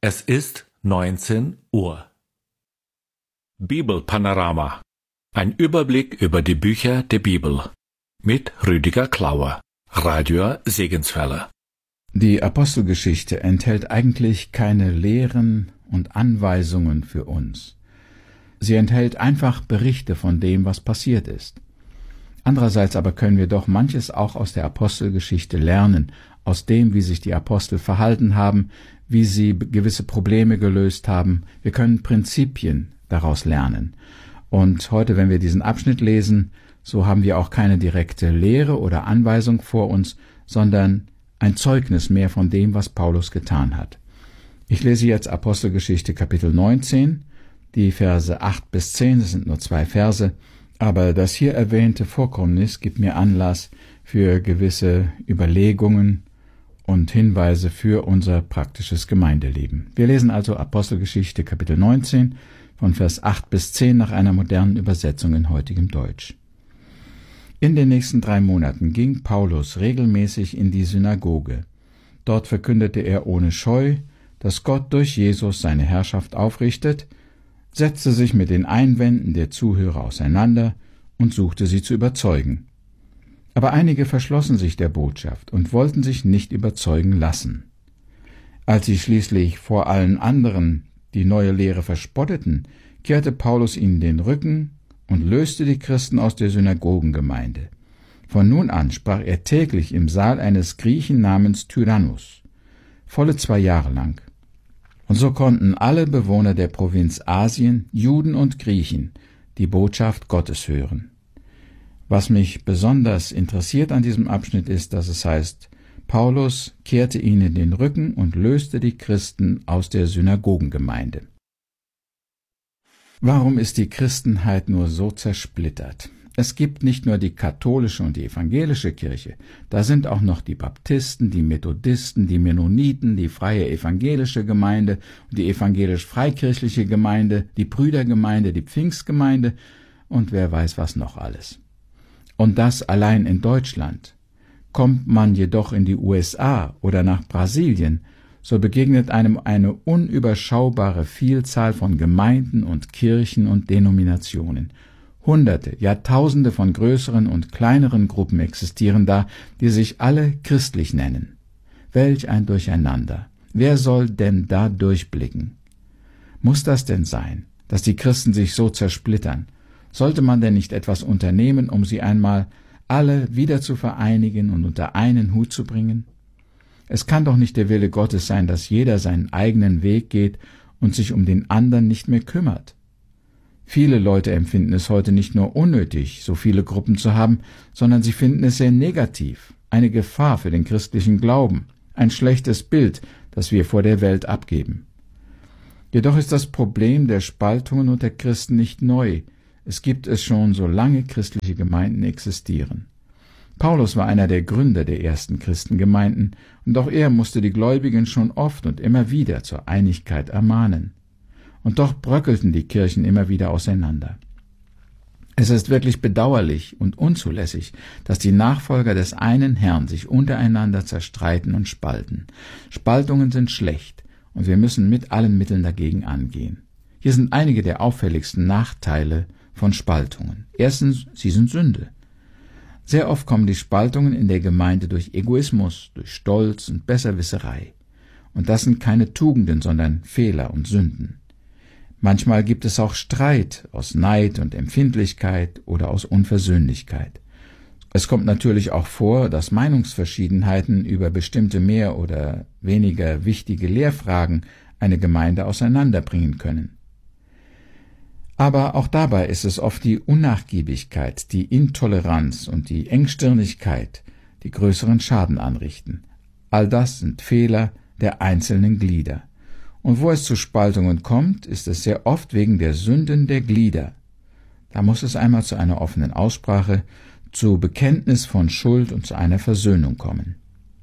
Es ist 19 Uhr. Bibelpanorama. Ein Überblick über die Bücher der Bibel. Mit Rüdiger Klauer. Radio Segenswelle. Die Apostelgeschichte enthält eigentlich keine Lehren und Anweisungen für uns. Sie enthält einfach Berichte von dem, was passiert ist. Andererseits aber können wir doch manches auch aus der Apostelgeschichte lernen, aus dem, wie sich die Apostel verhalten haben, wie sie gewisse Probleme gelöst haben. Wir können Prinzipien daraus lernen. Und heute, wenn wir diesen Abschnitt lesen, so haben wir auch keine direkte Lehre oder Anweisung vor uns, sondern ein Zeugnis mehr von dem, was Paulus getan hat. Ich lese jetzt Apostelgeschichte Kapitel 19, die Verse 8 bis 10, das sind nur 2 Verse, aber das hier erwähnte Vorkommnis gibt mir Anlass für gewisse Überlegungen und Hinweise für unser praktisches Gemeindeleben. Wir lesen also Apostelgeschichte Kapitel 19 von Vers 8 bis 10 nach einer modernen Übersetzung in heutigem Deutsch. In den nächsten 3 Monaten ging Paulus regelmäßig in die Synagoge. Dort verkündete er ohne Scheu, dass Gott durch Jesus seine Herrschaft aufrichtet, setzte sich mit den Einwänden der Zuhörer auseinander und suchte sie zu überzeugen. Aber einige verschlossen sich der Botschaft und wollten sich nicht überzeugen lassen. Als sie schließlich vor allen anderen die neue Lehre verspotteten, kehrte Paulus ihnen den Rücken und löste die Christen aus der Synagogengemeinde. Von nun an sprach er täglich im Saal eines Griechen namens Tyrannus, volle 2 Jahre lang. Und so konnten alle Bewohner der Provinz Asien, Juden und Griechen, die Botschaft Gottes hören. Was mich besonders interessiert an diesem Abschnitt ist, dass es heißt, Paulus kehrte ihnen den Rücken und löste die Christen aus der Synagogengemeinde. Warum ist die Christenheit nur so zersplittert? Es gibt nicht nur die katholische und die evangelische Kirche, da sind auch noch die Baptisten, die Methodisten, die Mennoniten, die freie evangelische Gemeinde, die evangelisch-freikirchliche Gemeinde, die Brüdergemeinde, die Pfingstgemeinde und wer weiß was noch alles. Und das allein in Deutschland. Kommt man jedoch in die USA oder nach Brasilien, so begegnet einem eine unüberschaubare Vielzahl von Gemeinden und Kirchen und Denominationen. Hunderte, Jahrtausende von größeren und kleineren Gruppen existieren da, die sich alle christlich nennen. Welch ein Durcheinander! Wer soll denn da durchblicken? Muss das denn sein, dass die Christen sich so zersplittern? Sollte man denn nicht etwas unternehmen, um sie einmal alle wieder zu vereinigen und unter einen Hut zu bringen? Es kann doch nicht der Wille Gottes sein, dass jeder seinen eigenen Weg geht und sich um den anderen nicht mehr kümmert. Viele Leute empfinden es heute nicht nur unnötig, so viele Gruppen zu haben, sondern sie finden es sehr negativ, eine Gefahr für den christlichen Glauben, ein schlechtes Bild, das wir vor der Welt abgeben. Jedoch ist das Problem der Spaltungen unter Christen nicht neu. Es gibt es schon, solange christliche Gemeinden existieren. Paulus war einer der Gründer der ersten Christengemeinden, und auch er musste die Gläubigen schon oft und immer wieder zur Einigkeit ermahnen. Und doch bröckelten die Kirchen immer wieder auseinander. Es ist wirklich bedauerlich und unzulässig, dass die Nachfolger des einen Herrn sich untereinander zerstreiten und spalten. Spaltungen sind schlecht, und wir müssen mit allen Mitteln dagegen angehen. Hier sind einige der auffälligsten Nachteile von Spaltungen. Erstens, sie sind Sünde. Sehr oft kommen die Spaltungen in der Gemeinde durch Egoismus, durch Stolz und Besserwisserei. Und das sind keine Tugenden, sondern Fehler und Sünden. Manchmal gibt es auch Streit aus Neid und Empfindlichkeit oder aus Unversöhnlichkeit. Es kommt natürlich auch vor, dass Meinungsverschiedenheiten über bestimmte mehr oder weniger wichtige Lehrfragen eine Gemeinde auseinanderbringen können. Aber auch dabei ist es oft die Unnachgiebigkeit, die Intoleranz und die Engstirnigkeit, die größeren Schaden anrichten. All das sind Fehler der einzelnen Glieder. Und wo es zu Spaltungen kommt, ist es sehr oft wegen der Sünden der Glieder. Da muss es einmal zu einer offenen Aussprache, zu Bekenntnis von Schuld und zu einer Versöhnung kommen.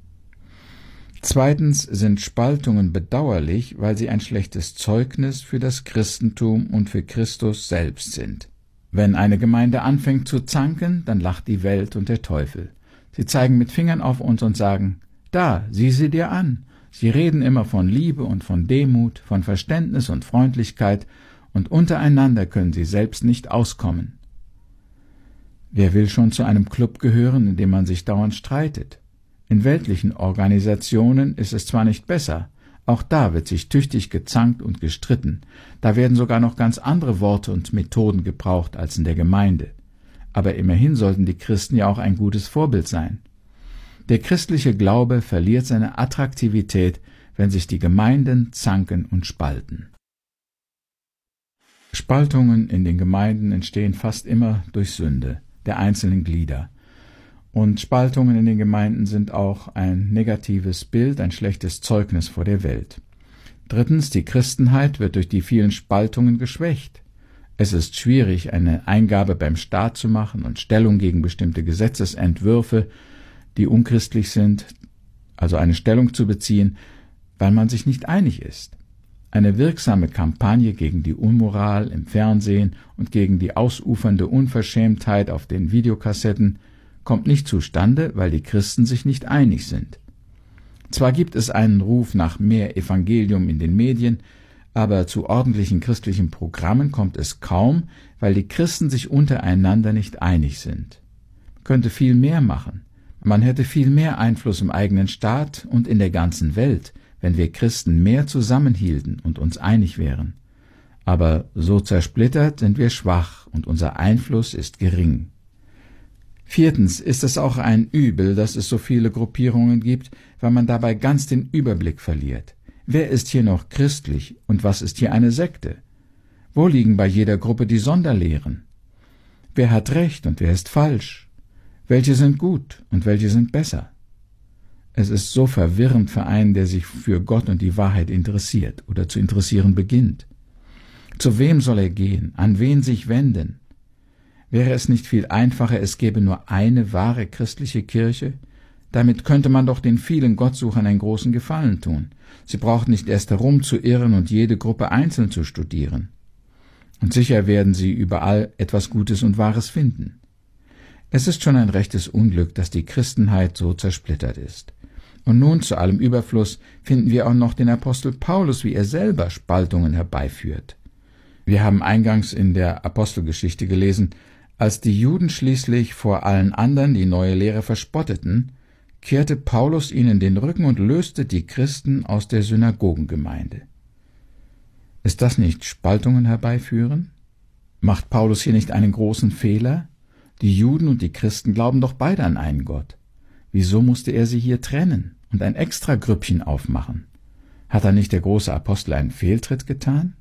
Zweitens sind Spaltungen bedauerlich, weil sie ein schlechtes Zeugnis für das Christentum und für Christus selbst sind. Wenn eine Gemeinde anfängt zu zanken, dann lacht die Welt und der Teufel. Sie zeigen mit Fingern auf uns und sagen, da, sieh sie dir an. Sie reden immer von Liebe und von Demut, von Verständnis und Freundlichkeit, und untereinander können sie selbst nicht auskommen. Wer will schon zu einem Club gehören, in dem man sich dauernd streitet? In weltlichen Organisationen ist es zwar nicht besser, auch da wird sich tüchtig gezankt und gestritten, da werden sogar noch ganz andere Worte und Methoden gebraucht als in der Gemeinde. Aber immerhin sollten die Christen ja auch ein gutes Vorbild sein. Der christliche Glaube verliert seine Attraktivität, wenn sich die Gemeinden zanken und spalten. Spaltungen in den Gemeinden entstehen fast immer durch Sünde der einzelnen Glieder. Und Spaltungen in den Gemeinden sind auch ein negatives Bild, ein schlechtes Zeugnis vor der Welt. Drittens, die Christenheit wird durch die vielen Spaltungen geschwächt. Es ist schwierig, eine Eingabe beim Staat zu machen und Stellung gegen bestimmte Gesetzesentwürfe, die unchristlich sind, also eine Stellung zu beziehen, weil man sich nicht einig ist. Eine wirksame Kampagne gegen die Unmoral im Fernsehen und gegen die ausufernde Unverschämtheit auf den Videokassetten kommt nicht zustande, weil die Christen sich nicht einig sind. Zwar gibt es einen Ruf nach mehr Evangelium in den Medien, aber zu ordentlichen christlichen Programmen kommt es kaum, weil die Christen sich untereinander nicht einig sind. Man könnte viel mehr machen. Man hätte viel mehr Einfluss im eigenen Staat und in der ganzen Welt, wenn wir Christen mehr zusammenhielten und uns einig wären. Aber so zersplittert sind wir schwach und unser Einfluss ist gering. Viertens ist es auch ein Übel, dass es so viele Gruppierungen gibt, weil man dabei ganz den Überblick verliert. Wer ist hier noch christlich und was ist hier eine Sekte? Wo liegen bei jeder Gruppe die Sonderlehren? Wer hat recht und wer ist falsch? Welche sind gut und welche sind besser? Es ist so verwirrend für einen, der sich für Gott und die Wahrheit interessiert oder zu interessieren beginnt. Zu wem soll er gehen? An wen sich wenden? Wäre es nicht viel einfacher, es gäbe nur eine wahre christliche Kirche? Damit könnte man doch den vielen Gottsuchern einen großen Gefallen tun. Sie brauchten nicht erst herumzuirren und jede Gruppe einzeln zu studieren. Und sicher werden sie überall etwas Gutes und Wahres finden. Es ist schon ein rechtes Unglück, dass die Christenheit so zersplittert ist. Und nun zu allem Überfluss finden wir auch noch den Apostel Paulus, wie er selber Spaltungen herbeiführt. Wir haben eingangs in der Apostelgeschichte gelesen, als die Juden schließlich vor allen anderen die neue Lehre verspotteten, kehrte Paulus ihnen den Rücken und löste die Christen aus der Synagogengemeinde. Ist das nicht Spaltungen herbeiführen? Macht Paulus hier nicht einen großen Fehler? Die Juden und die Christen glauben doch beide an einen Gott. Wieso musste er sie hier trennen und ein extra Grüppchen aufmachen? Hat da nicht der große Apostel einen Fehltritt getan?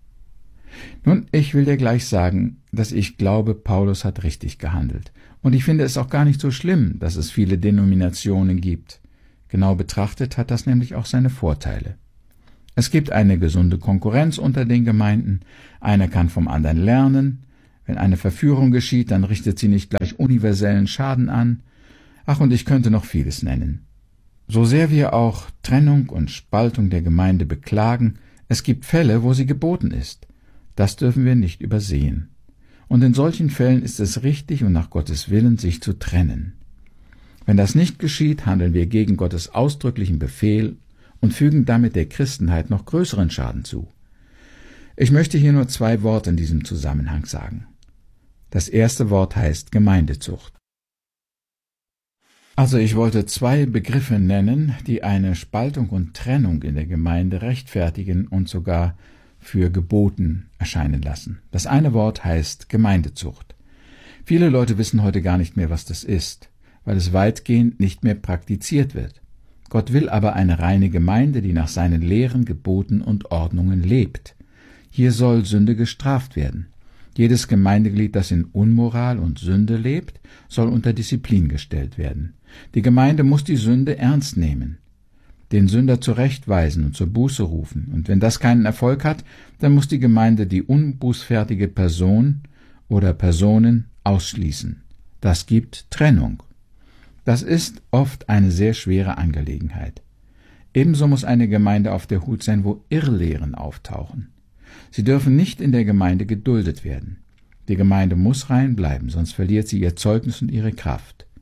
Nun, ich will dir gleich sagen, dass ich glaube, Paulus hat richtig gehandelt. Und ich finde es auch gar nicht so schlimm, dass es viele Denominationen gibt. Genau betrachtet hat das nämlich auch seine Vorteile. Es gibt eine gesunde Konkurrenz unter den Gemeinden, einer kann vom anderen lernen. Wenn eine Verführung geschieht, dann richtet sie nicht gleich universellen Schaden an. Ach, und ich könnte noch vieles nennen. So sehr wir auch Trennung und Spaltung der Gemeinde beklagen, es gibt Fälle, wo sie geboten ist. Das dürfen wir nicht übersehen. Und in solchen Fällen ist es richtig und nach Gottes Willen, sich zu trennen. Wenn das nicht geschieht, handeln wir gegen Gottes ausdrücklichen Befehl und fügen damit der Christenheit noch größeren Schaden zu. Ich möchte hier nur 2 Worte in diesem Zusammenhang sagen. Das erste Wort heißt Gemeindezucht. Also ich wollte 2 Begriffe nennen, die eine Spaltung und Trennung in der Gemeinde rechtfertigen und sogar für geboten erscheinen lassen. Das eine Wort heißt Gemeindezucht. Viele Leute wissen heute gar nicht mehr, was das ist, weil es weitgehend nicht mehr praktiziert wird. Gott will aber eine reine Gemeinde, die nach seinen Lehren, Geboten und Ordnungen lebt. Hier soll Sünde gestraft werden. Jedes Gemeindeglied, das in Unmoral und Sünde lebt, soll unter Disziplin gestellt werden. Die Gemeinde muss die Sünde ernst nehmen, den Sünder zurechtweisen und zur Buße rufen. Und wenn das keinen Erfolg hat, dann muss die Gemeinde die unbußfertige Person oder Personen ausschließen. Das gibt Trennung. Das ist oft eine sehr schwere Angelegenheit. Ebenso muss eine Gemeinde auf der Hut sein, wo Irrlehren auftauchen. Sie dürfen nicht in der Gemeinde geduldet werden. Die Gemeinde muss rein bleiben, sonst verliert sie ihr Zeugnis und ihre Kraft.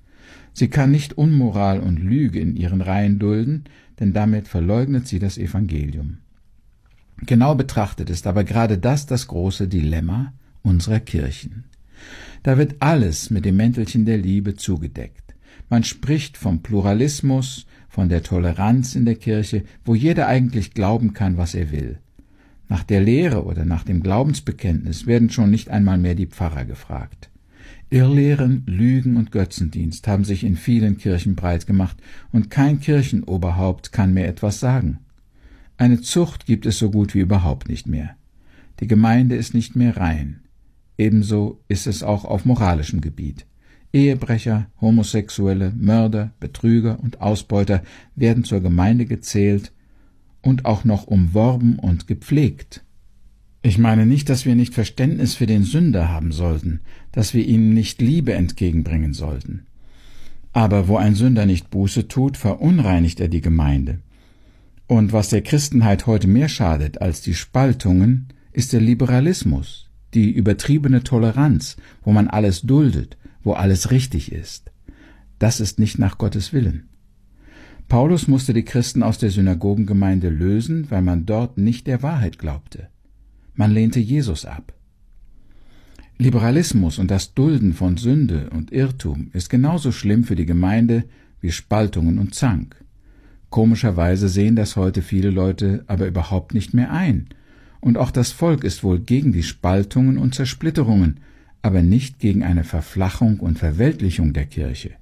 Sie kann nicht Unmoral und Lüge in ihren Reihen dulden, denn damit verleugnet sie das Evangelium. Genau betrachtet ist aber gerade das große Dilemma unserer Kirchen. Da wird alles mit dem Mäntelchen der Liebe zugedeckt. Man spricht vom Pluralismus, von der Toleranz in der Kirche, wo jeder eigentlich glauben kann, was er will. Nach der Lehre oder nach dem Glaubensbekenntnis werden schon nicht einmal mehr die Pfarrer gefragt. Irrlehren, Lügen und Götzendienst haben sich in vielen Kirchen breit gemacht, und kein Kirchenoberhaupt kann mehr etwas sagen. Eine Zucht gibt es so gut wie überhaupt nicht mehr. Die Gemeinde ist nicht mehr rein. Ebenso ist es auch auf moralischem Gebiet. Ehebrecher, Homosexuelle, Mörder, Betrüger und Ausbeuter werden zur Gemeinde gezählt und auch noch umworben und gepflegt. Ich meine nicht, dass wir nicht Verständnis für den Sünder haben sollten, dass wir ihm nicht Liebe entgegenbringen sollten. Aber wo ein Sünder nicht Buße tut, verunreinigt er die Gemeinde. Und was der Christenheit heute mehr schadet als die Spaltungen, ist der Liberalismus, die übertriebene Toleranz, wo man alles duldet, wo alles richtig ist. Das ist nicht nach Gottes Willen. Paulus musste die Christen aus der Synagogengemeinde lösen, weil man dort nicht der Wahrheit glaubte. Man lehnte Jesus ab. Liberalismus und das Dulden von Sünde und Irrtum ist genauso schlimm für die Gemeinde wie Spaltungen und Zank. Komischerweise sehen das heute viele Leute aber überhaupt nicht mehr ein. Und auch das Volk ist wohl gegen die Spaltungen und Zersplitterungen, aber nicht gegen eine Verflachung und Verweltlichung der Kirche.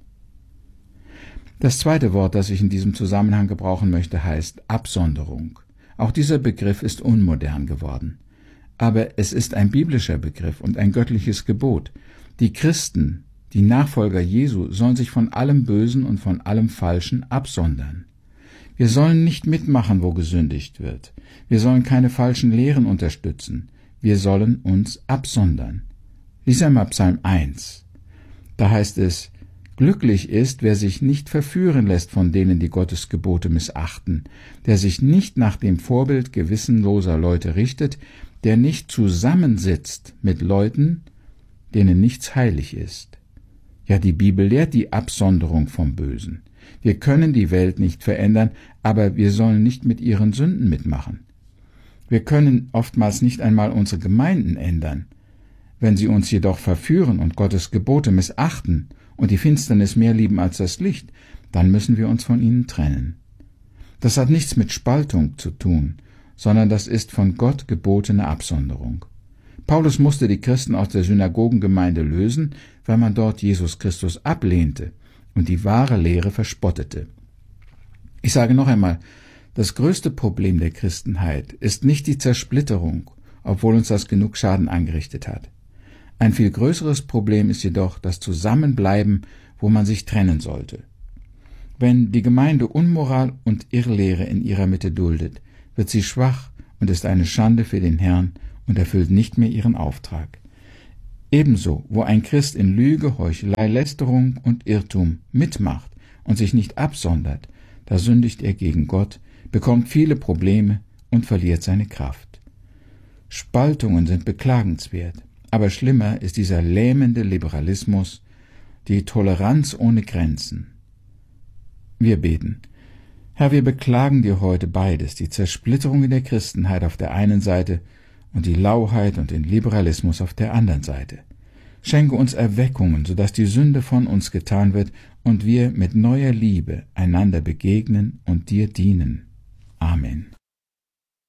Das zweite Wort, das ich in diesem Zusammenhang gebrauchen möchte, heißt Absonderung. Auch dieser Begriff ist unmodern geworden. Aber es ist ein biblischer Begriff und ein göttliches Gebot. Die Christen, die Nachfolger Jesu, sollen sich von allem Bösen und von allem Falschen absondern. Wir sollen nicht mitmachen, wo gesündigt wird. Wir sollen keine falschen Lehren unterstützen. Wir sollen uns absondern. Lies einmal Psalm 1. Da heißt es: Glücklich ist, wer sich nicht verführen lässt von denen, die Gottes Gebote missachten, der sich nicht nach dem Vorbild gewissenloser Leute richtet, der nicht zusammensitzt mit Leuten, denen nichts heilig ist. Ja, die Bibel lehrt die Absonderung vom Bösen. Wir können die Welt nicht verändern, aber wir sollen nicht mit ihren Sünden mitmachen. Wir können oftmals nicht einmal unsere Gemeinden ändern. Wenn sie uns jedoch verführen und Gottes Gebote missachten und die Finsternis mehr lieben als das Licht, dann müssen wir uns von ihnen trennen. Das hat nichts mit Spaltung zu tun, sondern das ist von Gott gebotene Absonderung. Paulus musste die Christen aus der Synagogengemeinde lösen, weil man dort Jesus Christus ablehnte und die wahre Lehre verspottete. Ich sage noch einmal, das größte Problem der Christenheit ist nicht die Zersplitterung, obwohl uns das genug Schaden angerichtet hat. Ein viel größeres Problem ist jedoch das Zusammenbleiben, wo man sich trennen sollte. Wenn die Gemeinde Unmoral und Irrlehre in ihrer Mitte duldet, wird sie schwach und ist eine Schande für den Herrn und erfüllt nicht mehr ihren Auftrag. Ebenso, wo ein Christ in Lüge, Heuchelei, Lästerung und Irrtum mitmacht und sich nicht absondert, da sündigt er gegen Gott, bekommt viele Probleme und verliert seine Kraft. Spaltungen sind beklagenswert, aber schlimmer ist dieser lähmende Liberalismus, die Toleranz ohne Grenzen. Wir beten. Herr, wir beklagen dir heute beides, die Zersplitterung in der Christenheit auf der einen Seite und die Lauheit und den Liberalismus auf der anderen Seite. Schenke uns Erweckungen, sodass die Sünde von uns getan wird und wir mit neuer Liebe einander begegnen und dir dienen. Amen.